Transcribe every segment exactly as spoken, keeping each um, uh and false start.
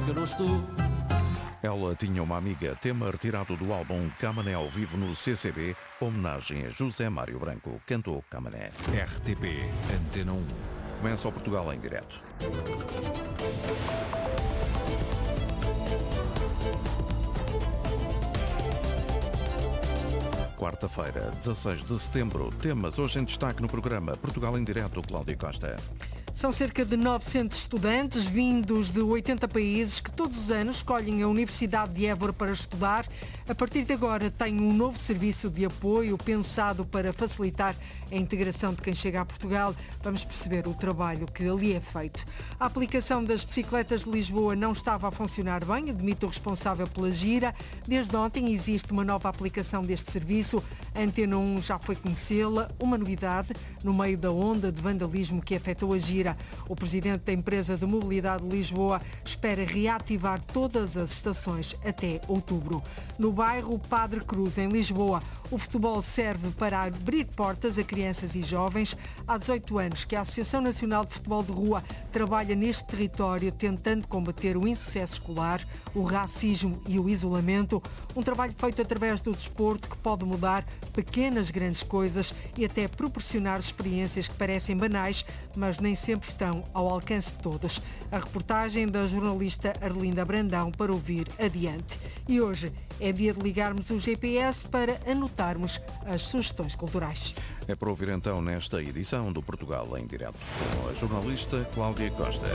que eu não estou. Ela tinha uma amiga, tema retirado do álbum Camané ao vivo no C C B, homenagem a José Mário Branco, cantou Camané. R T P Antena um. Começa o Portugal em direto. Quarta-feira, dezasseis de setembro. Temas hoje em destaque no programa Portugal em direto, Cláudia Costa. São cerca de novecentos estudantes vindos de oitenta países que todos os anos escolhem a Universidade de Évora para estudar. A partir de agora tem um novo serviço de apoio pensado para facilitar a integração de quem chega a Portugal. Vamos perceber o trabalho que ali é feito. A aplicação das bicicletas de Lisboa não estava a funcionar bem, admite o responsável pela gira. Desde ontem existe uma nova aplicação deste serviço. A Antena um já foi conhecê-la. Uma novidade no meio da onda de vandalismo que afetou a gira. O presidente da empresa de mobilidade de Lisboa espera reativar todas as estações até outubro. No bairro Padre Cruz, em Lisboa, o futebol serve para abrir portas a crianças e jovens. Há dezoito anos que a Associação Nacional de Futebol de Rua trabalha neste território tentando combater o insucesso escolar, o racismo e o isolamento. Um trabalho feito através do desporto que pode mudar pequenas grandes coisas e até proporcionar experiências que parecem banais, mas nem sempre estão ao alcance de todos. A reportagem da jornalista Arlinda Brandão para ouvir adiante. E hoje é dia de ligarmos o G P S para anotarmos as sugestões culturais. É para ouvir então nesta edição do Portugal em direto com a jornalista Cláudia Costa.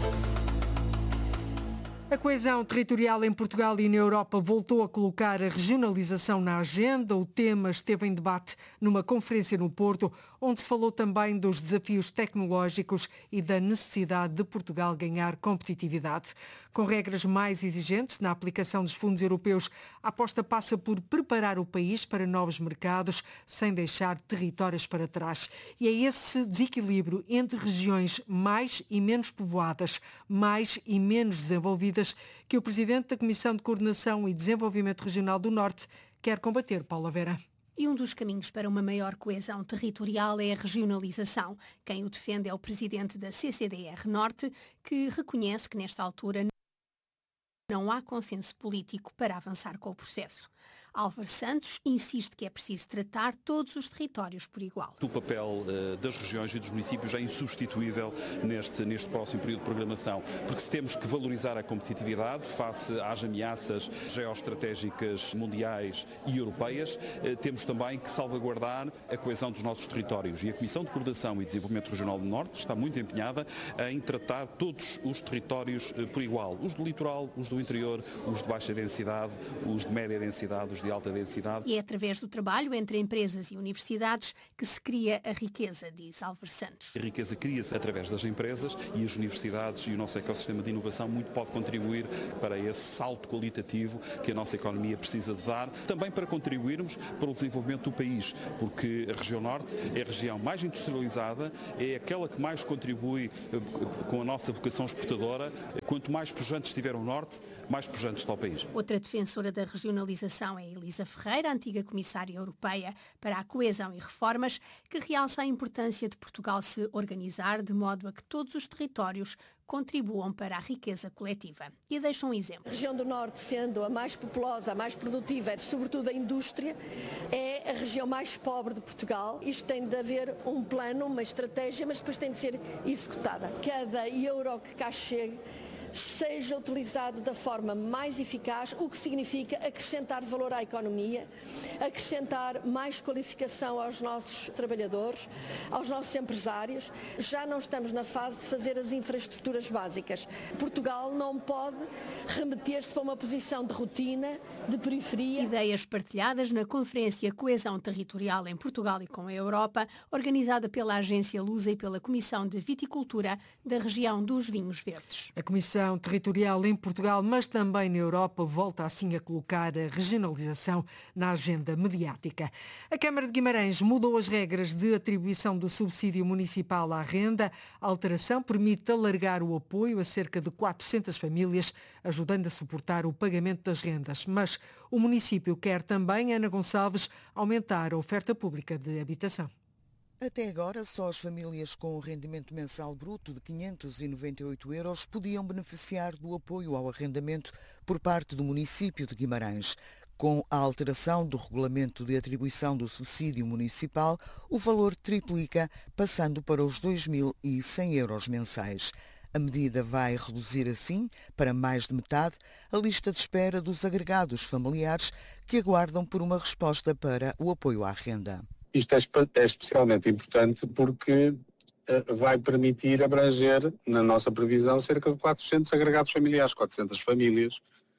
A coesão territorial em Portugal e na Europa voltou a colocar a regionalização na agenda. O tema esteve em debate numa conferência no Porto, onde se falou também dos desafios tecnológicos e da necessidade de Portugal ganhar competitividade. Com regras mais exigentes na aplicação dos fundos europeus, a aposta passa por preparar o país para novos mercados, sem deixar territórios para trás. E é esse desequilíbrio entre regiões mais e menos povoadas, mais e menos desenvolvidas, que o Presidente da Comissão de Coordenação e Desenvolvimento Regional do Norte quer combater. Paula Vera. E um dos caminhos para uma maior coesão territorial é a regionalização. Quem o defende é o Presidente da C C D R Norte, que reconhece que nesta altura não há consenso político para avançar com o processo. Álvaro Santos insiste que é preciso tratar todos os territórios por igual. O papel uh, das regiões e dos municípios é insubstituível neste, neste próximo período de programação, porque se temos que valorizar a competitividade face às ameaças geoestratégicas mundiais e europeias, uh, temos também que salvaguardar a coesão dos nossos territórios. E a Comissão de Coordenação e Desenvolvimento Regional do Norte está muito empenhada em tratar todos os territórios uh, por igual. Os do litoral, os do interior, os de baixa densidade, os de média densidade, os de alta densidade. E é através do trabalho entre empresas e universidades que se cria a riqueza, diz Álvaro Santos. A riqueza cria-se através das empresas e as universidades e o nosso ecossistema de inovação muito pode contribuir para esse salto qualitativo que a nossa economia precisa de dar, também para contribuirmos para o desenvolvimento do país, porque a região norte é a região mais industrializada, é aquela que mais contribui com a nossa vocação exportadora. Quanto mais pujantes estiver o norte, mais pujantes está o país. Outra defensora da regionalização é Elisa Ferreira, antiga comissária europeia para a coesão e reformas, que realça a importância de Portugal se organizar de modo a que todos os territórios contribuam para a riqueza coletiva. E deixa um exemplo. A região do Norte, sendo a mais populosa, a mais produtiva, sobretudo a indústria, é a região mais pobre de Portugal. Isto tem de haver um plano, uma estratégia, mas depois tem de ser executada. Cada euro que cá chegue seja utilizado da forma mais eficaz, o que significa acrescentar valor à economia, acrescentar mais qualificação aos nossos trabalhadores, aos nossos empresários. Já não estamos na fase de fazer as infraestruturas básicas. Portugal não pode remeter-se para uma posição de rotina, de periferia. Ideias partilhadas na Conferência Coesão Territorial em Portugal e com a Europa, organizada pela Agência Lusa e pela Comissão de Viticultura da região dos Vinhos Verdes. A Comissão Territorial em Portugal, mas também na Europa, volta assim a colocar a regionalização na agenda mediática. A Câmara de Guimarães mudou as regras de atribuição do subsídio municipal à renda. A alteração permite alargar o apoio a cerca de quatrocentas famílias, ajudando a suportar o pagamento das rendas. Mas o município quer também, Ana Gonçalves, aumentar a oferta pública de habitação. Até agora, só as famílias com rendimento mensal bruto de quinhentos e noventa e oito euros podiam beneficiar do apoio ao arrendamento por parte do município de Guimarães. Com a alteração do regulamento de atribuição do subsídio municipal, o valor triplica, passando para os dois mil e cem euros mensais. A medida vai reduzir, assim, para mais de metade, a lista de espera dos agregados familiares que aguardam por uma resposta para o apoio à renda. Isto é, é especialmente importante porque uh, vai permitir abranger, na nossa previsão, cerca de quatrocentos agregados familiares, quatrocentas famílias,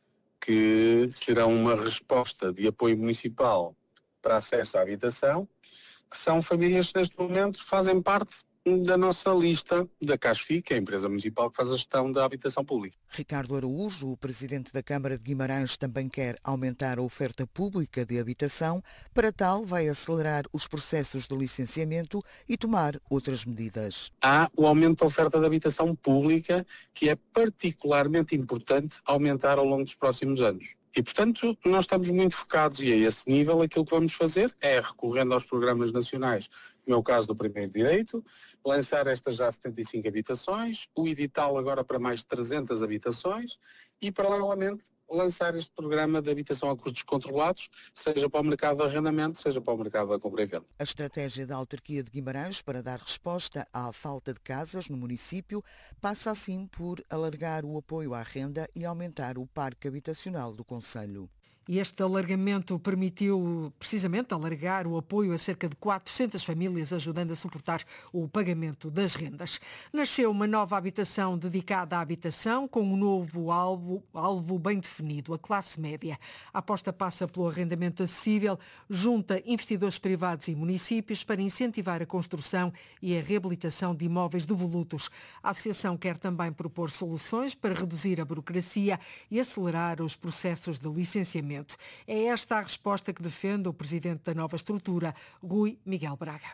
que serão uma resposta de apoio municipal para acesso à habitação, que são famílias que neste momento fazem parte da nossa lista da CASFI, que é a empresa municipal que faz a gestão da habitação pública. Ricardo Araújo, o presidente da Câmara de Guimarães, também quer aumentar a oferta pública de habitação. Para tal, vai acelerar os processos de licenciamento e tomar outras medidas. Há o aumento da oferta de habitação pública, que é particularmente importante aumentar ao longo dos próximos anos. E, portanto, nós estamos muito focados e a esse nível aquilo que vamos fazer é, recorrendo aos programas nacionais, no meu caso do primeiro direito, lançar estas já setenta e cinco habitações, o edital agora para mais de trezentas habitações e, paralelamente, lançar este programa de habitação a custos controlados, seja para o mercado de arrendamento, seja para o mercado da compra e venda. A estratégia da autarquia de Guimarães para dar resposta à falta de casas no município passa assim por alargar o apoio à renda e aumentar o parque habitacional do concelho. E este alargamento permitiu precisamente alargar o apoio a cerca de quatrocentas famílias, ajudando a suportar o pagamento das rendas. Nasceu uma nova habitação dedicada à habitação, com um novo alvo, alvo bem definido, a classe média. A aposta passa pelo arrendamento acessível, junta investidores privados e municípios para incentivar a construção e a reabilitação de imóveis devolutos. A associação quer também propor soluções para reduzir a burocracia e acelerar os processos de licenciamento. É esta a resposta que defende o presidente da nova estrutura, Rui Miguel Braga.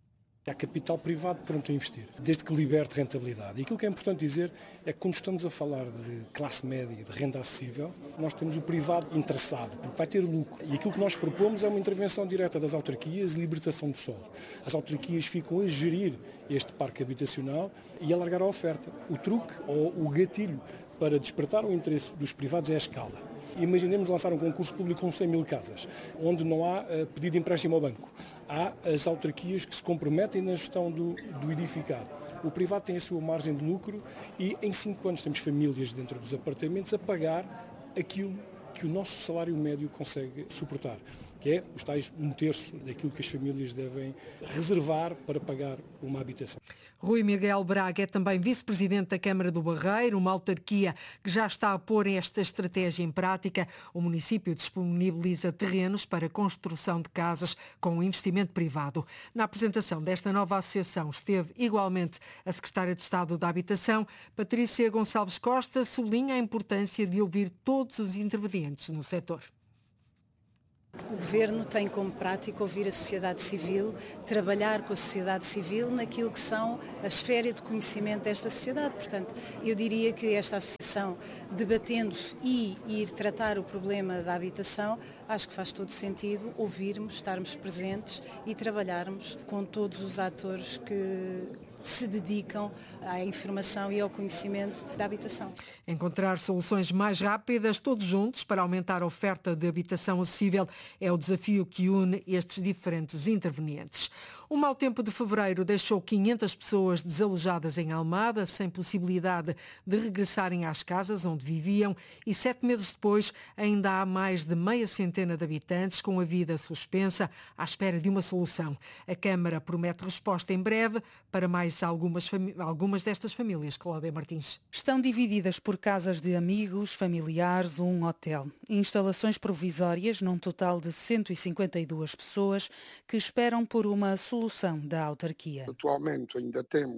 Há capital privado pronto a investir, desde que liberte rentabilidade. E aquilo que é importante dizer é que quando estamos a falar de classe média, de renda acessível, nós temos o privado interessado, porque vai ter lucro. E aquilo que nós propomos é uma intervenção direta das autarquias e libertação de solo. As autarquias ficam a gerir este parque habitacional e alargar a oferta. O truque ou o gatilho para despertar o interesse dos privados é a escala. Imaginemos lançar um concurso público com cem mil casas, onde não há uh, pedido de empréstimo ao banco. Há as autarquias que se comprometem na gestão do, do edificado. O privado tem a sua margem de lucro e em cinco anos temos famílias dentro dos apartamentos a pagar aquilo que o nosso salário médio consegue suportar, que é os tais um terço daquilo que as famílias devem reservar para pagar uma habitação. Rui Miguel Braga é também vice-presidente da Câmara do Barreiro, uma autarquia que já está a pôr esta estratégia em prática. O município disponibiliza terrenos para construção de casas com investimento privado. Na apresentação desta nova associação esteve igualmente a secretária de Estado da Habitação, Patrícia Gonçalves Costa, sublinha a importância de ouvir todos os intervenientes no setor. O Governo tem como prática ouvir a sociedade civil, trabalhar com a sociedade civil naquilo que são a esfera de conhecimento desta sociedade. Portanto, eu diria que esta associação, debatendo-se e ir tratar o problema da habitação, acho que faz todo sentido ouvirmos, estarmos presentes e trabalharmos com todos os atores que se dedicam à informação e ao conhecimento da habitação. Encontrar soluções mais rápidas, todos juntos, para aumentar a oferta de habitação acessível é o desafio que une estes diferentes intervenientes. O mau tempo de fevereiro deixou quinhentas pessoas desalojadas em Almada, sem possibilidade de regressarem às casas onde viviam, e sete meses depois ainda há mais de meia centena de habitantes com a vida suspensa à espera de uma solução. A Câmara promete resposta em breve para mais algumas, fami- algumas destas famílias. Cláudia Martins. Estão divididas por casas de amigos, familiares ou um hotel. Instalações provisórias num total de cento e cinquenta e duas pessoas que esperam por uma solução da autarquia. Atualmente ainda temos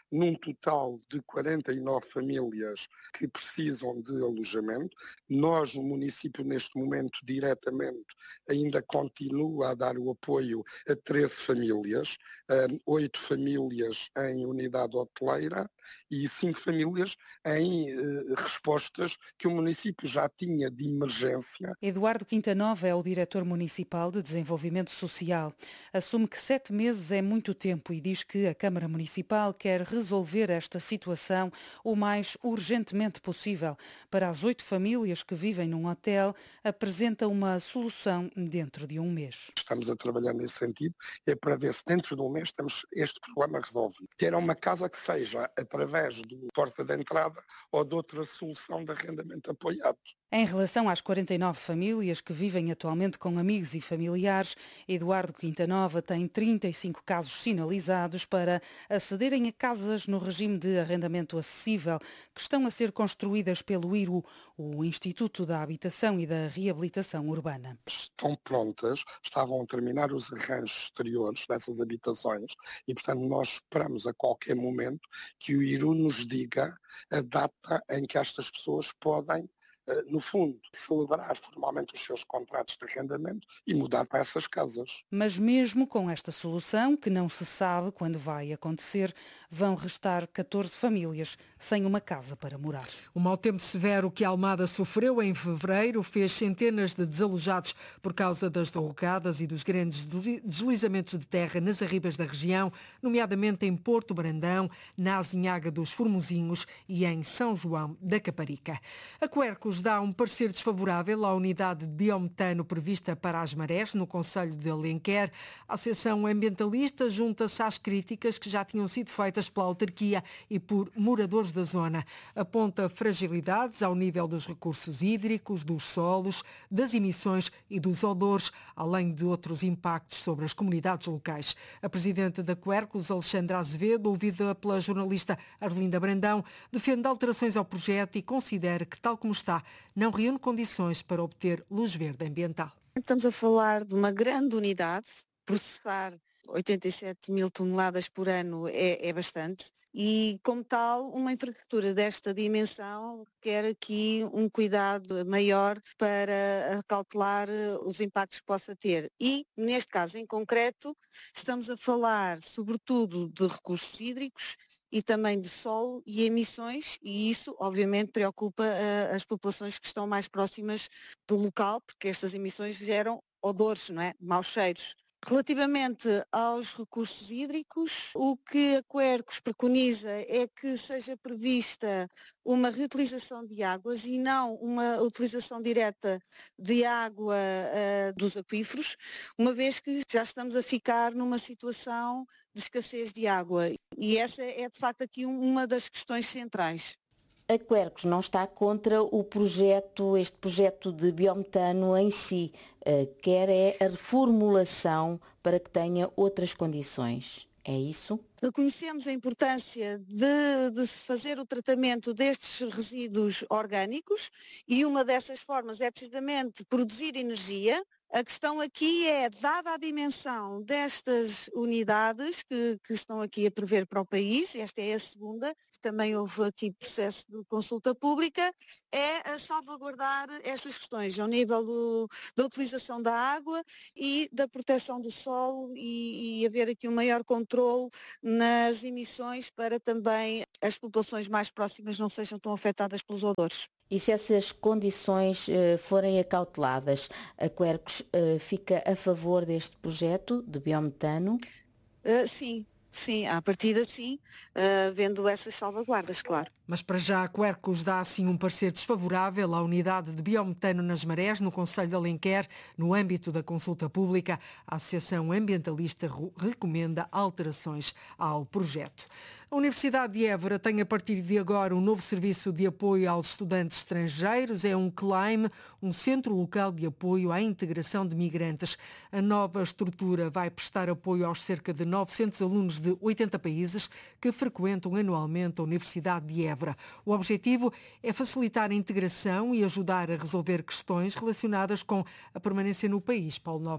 num total de quarenta e nove famílias que precisam de alojamento. Nós, no município, neste momento, diretamente, ainda continua a dar o apoio a treze famílias, oito famílias em unidade hoteleira e cinco famílias em eh, respostas que o município já tinha de emergência. Eduardo Quintanova é o diretor municipal de Desenvolvimento Social. Assume que sete meses é muito tempo e diz que a Câmara Municipal quer resolver esta situação o mais urgentemente possível. Para as oito famílias que vivem num hotel, apresenta uma solução dentro de um mês. Estamos a trabalhar nesse sentido, é para ver se dentro de um mês temos este problema resolvido. Ter uma casa que seja através do porta de entrada ou de outra solução de arrendamento apoiado. Em relação às quarenta e nove famílias que vivem atualmente com amigos e familiares, Eduardo Quintanova tem trinta e cinco casos sinalizados para acederem a casas no regime de arrendamento acessível que estão a ser construídas pelo I R U, o Instituto da Habitação e da Reabilitação Urbana. Estão prontas, estavam a terminar os arranjos exteriores dessas habitações e, portanto, nós esperamos a qualquer momento que o I R U nos diga a data em que estas pessoas podem, no fundo, celebrar formalmente os seus contratos de arrendamento e mudar para essas casas. Mas mesmo com esta solução, que não se sabe quando vai acontecer, vão restar catorze famílias sem uma casa para morar. O mau tempo severo que Almada sofreu em fevereiro fez centenas de desalojados por causa das derrocadas e dos grandes deslizamentos de terra nas arribas da região, nomeadamente em Porto Brandão, na Azinhaga dos Formosinhos e em São João da Caparica. A Quercus dá um parecer desfavorável à unidade de biometano prevista para as marés no concelho de Alenquer. A Associação Ambientalista junta-se às críticas que já tinham sido feitas pela autarquia e por moradores da zona. Aponta fragilidades ao nível dos recursos hídricos, dos solos, das emissões e dos odores, além de outros impactos sobre as comunidades locais. A presidente da Quercus, Alexandra Azevedo, ouvida pela jornalista Arlinda Brandão, defende alterações ao projeto e considera que, tal como está, não reúne condições para obter luz verde ambiental. Estamos a falar de uma grande unidade. Processar oitenta e sete mil toneladas por ano é, é bastante e, como tal, uma infraestrutura desta dimensão quer aqui um cuidado maior para acautelar os impactos que possa ter. E, neste caso em concreto, estamos a falar sobretudo de recursos hídricos e também de solo e emissões, e isso obviamente preocupa uh, as populações que estão mais próximas do local, porque estas emissões geram odores, não é? Maus cheiros. Relativamente aos recursos hídricos, o que a Quercus preconiza é que seja prevista uma reutilização de águas e não uma utilização direta de água uh, dos aquíferos, uma vez que já estamos a ficar numa situação de escassez de água. E essa é de facto aqui uma das questões centrais. A Quercus não está contra o projeto, este projeto de biometano em si, uh, quer é a reformulação para que tenha outras condições. É isso? Reconhecemos a importância de, de se fazer o tratamento destes resíduos orgânicos e uma dessas formas é precisamente produzir energia. A questão aqui é, dada a dimensão destas unidades que, que estão aqui a prever para o país, esta é a segunda, também houve aqui processo de consulta pública, é a salvaguardar estas questões ao nível do, da utilização da água e da proteção do solo e, e haver aqui um maior controle nas emissões para também as populações mais próximas não sejam tão afetadas pelos odores. E se essas condições uh, forem acauteladas, a Quercus uh, fica a favor deste projeto de biometano? Uh, sim, sim, à partida sim, uh, vendo essas salvaguardas, claro. Mas para já a Quercus dá assim um parecer desfavorável à unidade de biometano nas marés no concelho de Alenquer. No âmbito da consulta pública, a Associação Ambientalista recomenda alterações ao projeto. A Universidade de Évora tem a partir de agora um novo serviço de apoio aos estudantes estrangeiros. É um CLAIM, um Centro Local de Apoio à Integração de Migrantes. A nova estrutura vai prestar apoio aos cerca de novecentos alunos de oitenta países que frequentam anualmente a Universidade de Évora. O objetivo é facilitar a integração e ajudar a resolver questões relacionadas com a permanência no país. Paulo Nobre.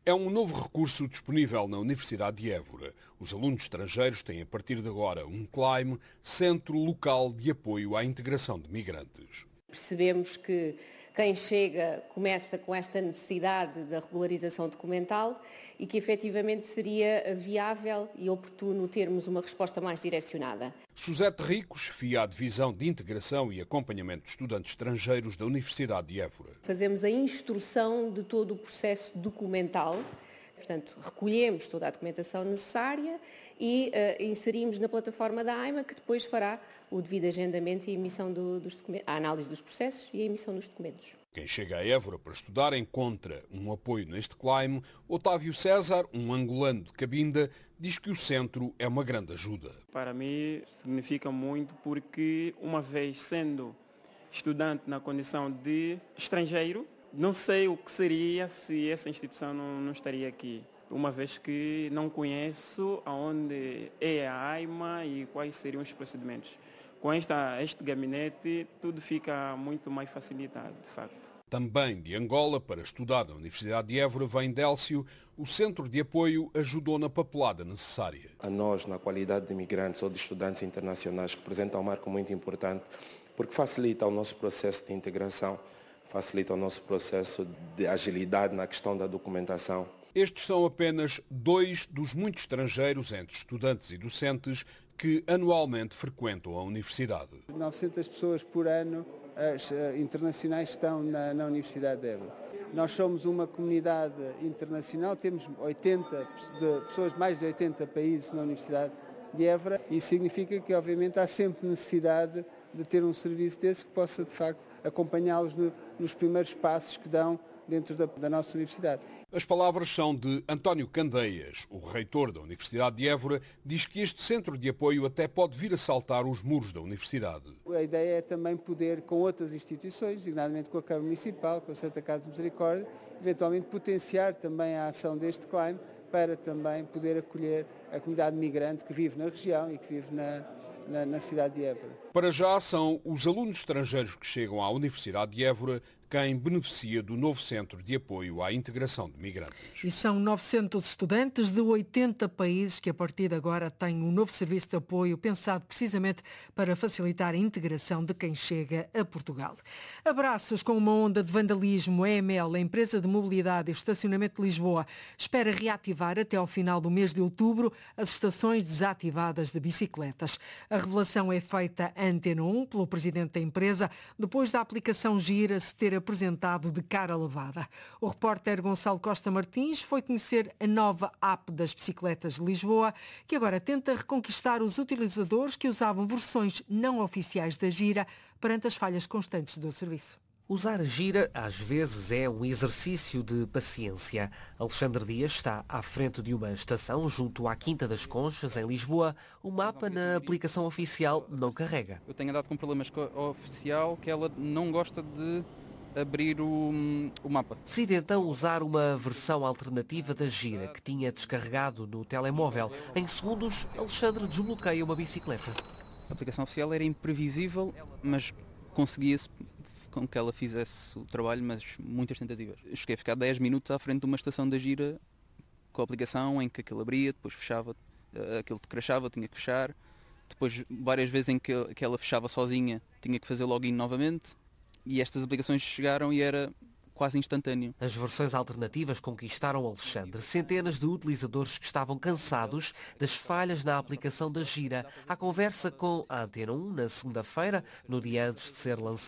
É um novo recurso disponível na Universidade de Évora. Os alunos estrangeiros têm a partir de agora um C L A I M, Centro Local de Apoio à Integração de Migrantes. Percebemos que quem chega começa com esta necessidade da regularização documental e que efetivamente seria viável e oportuno termos uma resposta mais direcionada. Suzete Rico chefia a Divisão de Integração e Acompanhamento de Estudantes Estrangeiros da Universidade de Évora. Fazemos a instrução de todo o processo documental. Portanto, recolhemos toda a documentação necessária e uh, inserimos na plataforma da AIMA, que depois fará o devido agendamento e a emissão do, dos documentos, a análise dos processos e a emissão dos documentos. Quem chega a Évora para estudar encontra um apoio neste C L A I M. Otávio César, um angolano de Cabinda, diz que o centro é uma grande ajuda. Para mim significa muito porque, uma vez sendo estudante na condição de estrangeiro, não sei o que seria se essa instituição não, não estaria aqui, uma vez que não conheço aonde é a AIMA e quais seriam os procedimentos. Com esta, este gabinete tudo fica muito mais facilitado, de facto. Também de Angola, para estudar na Universidade de Évora, vem Délcio. O Centro de Apoio ajudou na papelada necessária. A nós, na qualidade de imigrantes ou de estudantes internacionais, representa um marco muito importante, porque facilita o nosso processo de integração, facilita o nosso processo de agilidade na questão da documentação. Estes são apenas dois dos muitos estrangeiros, entre estudantes e docentes, que anualmente frequentam a universidade. novecentas pessoas por ano as, uh, internacionais estão na, na Universidade de Évora. Nós somos uma comunidade internacional, temos oitenta de, pessoas, mais de oitenta países na Universidade de Évora. Isso significa que, obviamente, há sempre necessidade de ter um serviço desse que possa, de facto, acompanhá-los no, nos primeiros passos que dão dentro da, da nossa universidade. As palavras são de António Candeias. O reitor da Universidade de Évora diz que este centro de apoio até pode vir a saltar os muros da universidade. A ideia é também poder, com outras instituições, designadamente com a Câmara Municipal, com a Santa Casa de Misericórdia, eventualmente potenciar também a ação deste C L A I M para também poder acolher a comunidade migrante que vive na região e que vive na, na, na cidade de Évora. Para já são os alunos estrangeiros que chegam à Universidade de Évora quem beneficia do novo Centro de Apoio à Integração de Migrantes. E são novecentos estudantes de oitenta países que a partir de agora têm um novo serviço de apoio pensado precisamente para facilitar a integração de quem chega a Portugal. Abraços com uma onda de vandalismo. A E M L, a empresa de mobilidade e estacionamento de Lisboa, espera reativar até ao final do mês de outubro as estações desativadas de bicicletas. A revelação é feita à Antena um pelo presidente da empresa, depois da aplicação Gira se ter apresentado de cara lavada. O repórter Gonçalo Costa Martins foi conhecer a nova app das bicicletas de Lisboa, que agora tenta reconquistar os utilizadores que usavam versões não oficiais da Gira perante as falhas constantes do serviço. Usar a Gira, às vezes, é um exercício de paciência. Alexandre Dias está à frente de uma estação junto à Quinta das Conchas, em Lisboa. O mapa na aplicação oficial não carrega. Eu tenho andado com problemas com a oficial, que ela não gosta de abrir o, o mapa. Decide então usar uma versão alternativa da Gira, que tinha descarregado no telemóvel. Em segundos, Alexandre desbloqueia uma bicicleta. A aplicação oficial era imprevisível, mas conseguia-se com que ela fizesse o trabalho, mas muitas tentativas. Eu cheguei a ficar dez minutos à frente de uma estação da Gira com a aplicação em que aquilo abria, depois fechava, aquilo crashava, tinha que fechar. Depois, várias vezes em que, que ela fechava sozinha, tinha que fazer login novamente. E estas aplicações chegaram e era quase instantâneo. As versões alternativas conquistaram Alexandre. Centenas de utilizadores que estavam cansados das falhas na aplicação da Gira. À conversa com a Antena um, na segunda-feira, no dia antes de ser lançado